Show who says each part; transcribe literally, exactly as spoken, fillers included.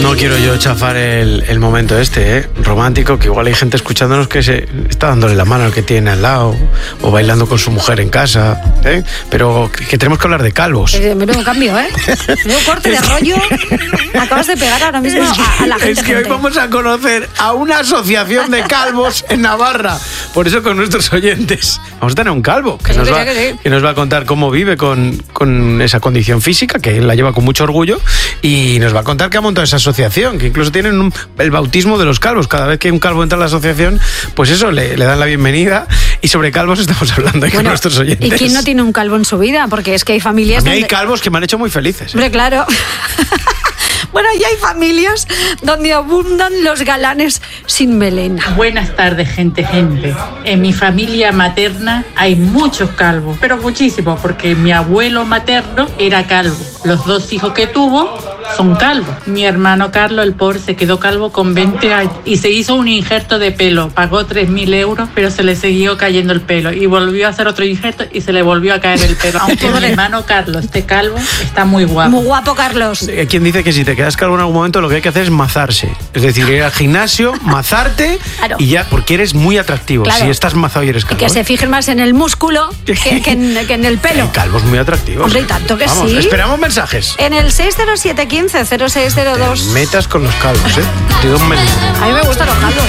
Speaker 1: No quiero yo chafar el, el momento este, ¿eh? Romántico, que igual hay gente escuchándonos que se está dándole la mano al que tiene al lado o bailando con su mujer en casa, ¿eh? Pero que, que tenemos que hablar de calvos.
Speaker 2: Eh, menudo cambio, ¿eh? Menudo corte de rollo. Acabas de pegar ahora mismo a, a la gente.
Speaker 1: Es que
Speaker 2: gente.
Speaker 1: hoy vamos a conocer a una asociación de calvos en Navarra. Por eso con nuestros oyentes vamos a tener un calvo que,
Speaker 2: Sí,
Speaker 1: nos,
Speaker 2: que
Speaker 1: va,
Speaker 2: sí, que sí.
Speaker 1: que nos va a contar cómo vive con, con esa condición física, que él la lleva con mucho orgullo, y nos va a contar que ha montado esa asociación, que incluso tienen un, el bautismo de los calvos. Cada vez que un calvo entra a la asociación, pues eso, le, le dan la bienvenida. Y sobre calvos estamos hablando ahí
Speaker 2: Bueno,
Speaker 1: con nuestros oyentes.
Speaker 2: ¿y quién no tiene un calvo en su vida? Porque es que hay familias
Speaker 1: A mí hay
Speaker 2: donde...
Speaker 1: calvos que me han hecho muy felices, ¿eh?
Speaker 2: Hombre, claro. Bueno, y hay familias donde abundan los galanes sin melena.
Speaker 3: Buenas tardes, gente, gente. En mi familia materna hay muchos calvos, pero muchísimos, porque mi abuelo materno era calvo. Los dos hijos que tuvo son calvos. Mi hermano Carlos, el pobre, se quedó calvo con veinte años y se hizo un injerto de pelo. Pagó tres mil euros, pero se le siguió cayendo el pelo. Y volvió a hacer otro injerto y se le volvió a caer el pelo. Aunque mi hermano Carlos esté calvo, está muy guapo.
Speaker 2: Muy guapo, Carlos.
Speaker 1: Hay quien dice que si te quedas calvo en algún momento lo que hay que hacer es mazarse. Es decir, ir al gimnasio, mazarte
Speaker 2: Claro.
Speaker 1: y ya, porque eres muy atractivo.
Speaker 2: Claro.
Speaker 1: Si estás mazado y eres
Speaker 2: Y
Speaker 1: calvo.
Speaker 2: que se fijen más en el músculo que, que en, que en el pelo.
Speaker 1: El calvo es muy atractivo.
Speaker 2: Hombre, y tanto que
Speaker 1: Vamos,
Speaker 2: sí.
Speaker 1: esperamos mensajes.
Speaker 2: En el seis cero siete uno cinco cero seis cero dos.
Speaker 1: Metas con los calvos, ¿eh? Te doy un mensaje.
Speaker 2: A mí me gustan los calvos.